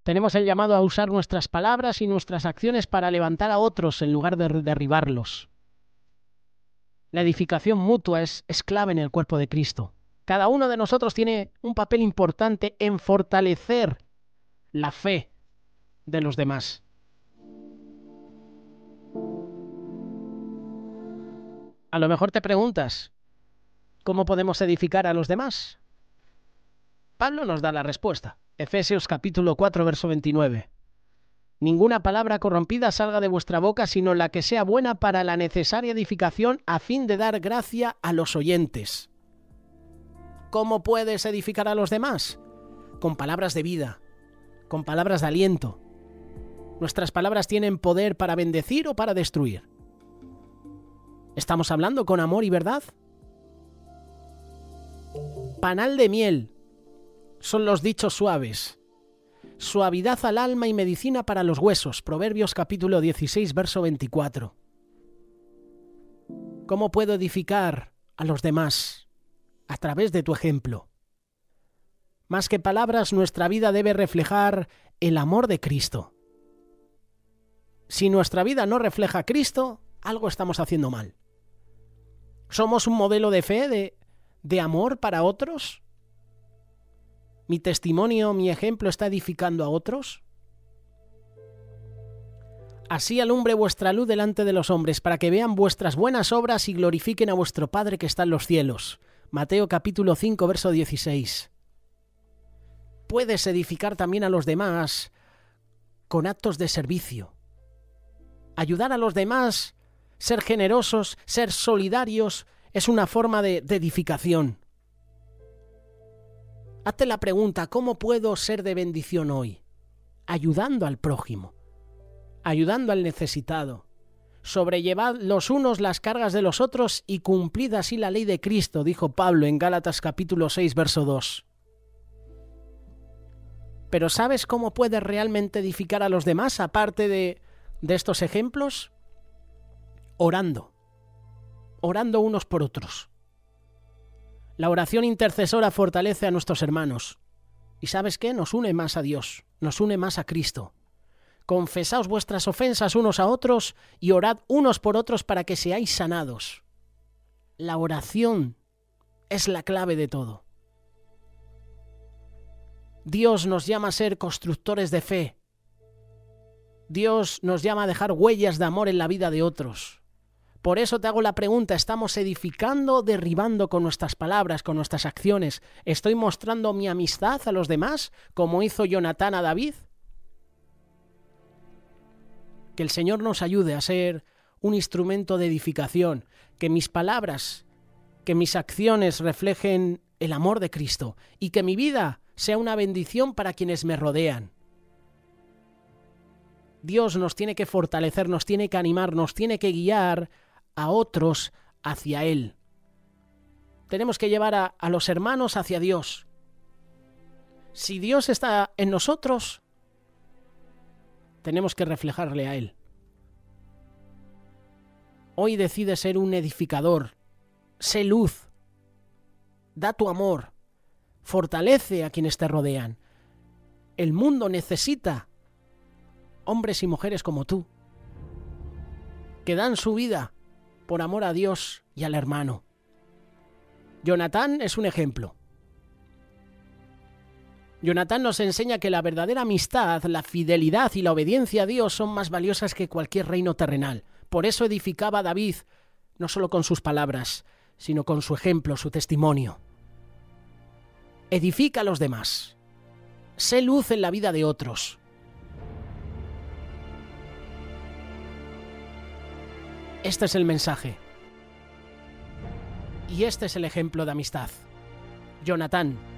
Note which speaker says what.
Speaker 1: Tenemos el llamado a usar nuestras palabras y nuestras acciones para levantar a otros en lugar de derribarlos. La edificación mutua es clave en el cuerpo de Cristo. Cada uno de nosotros tiene un papel importante en fortalecer la fe de los demás. A lo mejor te preguntas, ¿cómo podemos edificar a los demás? Pablo nos da la respuesta. Efesios capítulo 4, verso 29. Ninguna palabra corrompida salga de vuestra boca, sino la que sea buena para la necesaria edificación a fin de dar gracia a los oyentes. ¿Cómo puedes edificar a los demás? Con palabras de vida, con palabras de aliento. Nuestras palabras tienen poder para bendecir o para destruir. ¿Estamos hablando con amor y verdad? Panal de miel son los dichos suaves. Suavidad al alma y medicina para los huesos. Proverbios capítulo 16, verso 24. ¿Cómo puedo edificar a los demás? A través de tu ejemplo. Más que palabras, nuestra vida debe reflejar el amor de Cristo. Si nuestra vida no refleja a Cristo, algo estamos haciendo mal. ¿Somos un modelo de fe, de amor para otros? ¿Mi testimonio, mi ejemplo está edificando a otros? Así alumbre vuestra luz delante de los hombres, para que vean vuestras buenas obras y glorifiquen a vuestro Padre que está en los cielos. Mateo capítulo 5, verso 16. Puedes edificar también a los demás con actos de servicio. Ayudar a los demás, ser generosos, ser solidarios, es una forma de edificación. Hazte la pregunta, ¿cómo puedo ser de bendición hoy? Ayudando al prójimo, ayudando al necesitado. Sobrellevad los unos las cargas de los otros y cumplid así la ley de Cristo, dijo Pablo en Gálatas capítulo 6, verso 2. Pero ¿sabes cómo puedes realmente edificar a los demás, aparte de estos ejemplos? Orando unos por otros. La oración intercesora fortalece a nuestros hermanos. ¿Y sabes qué? Nos une más a Dios, nos une más a Cristo. Confesaos vuestras ofensas unos a otros y orad unos por otros para que seáis sanados. La oración es la clave de todo. Dios nos llama a ser constructores de fe. Dios nos llama a dejar huellas de amor en la vida de otros. Por eso te hago la pregunta, ¿estamos edificando o derribando con nuestras palabras, con nuestras acciones? ¿Estoy mostrando mi amistad a los demás, como hizo Jonatán a David? Que el Señor nos ayude a ser un instrumento de edificación, que mis palabras, que mis acciones reflejen el amor de Cristo y que mi vida sea una bendición para quienes me rodean. Dios nos tiene que fortalecer, nos tiene que animar, nos tiene que guiar a otros hacia Él. Tenemos que llevar a los hermanos hacia Dios. Si Dios está en nosotros, tenemos que reflejarle a Él. Hoy decide ser un edificador. Sé luz. Da tu amor. Fortalece a quienes te rodean. El mundo necesita hombres y mujeres como tú, que dan su vida por amor a Dios y al hermano. Jonatán es un ejemplo. Jonatán nos enseña que la verdadera amistad, la fidelidad y la obediencia a Dios son más valiosas que cualquier reino terrenal. Por eso edificaba a David, no solo con sus palabras, sino con su ejemplo, su testimonio. Edifica a los demás. Sé luz en la vida de otros. Este es el mensaje. Y este es el ejemplo de amistad. Jonatán.